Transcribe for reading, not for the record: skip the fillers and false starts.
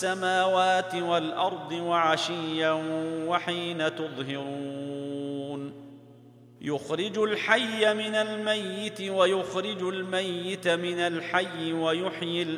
السماوات والأرض وعشيا وحين تظهرون يخرج الحي من الميت ويخرج الميت من الحي ويحيي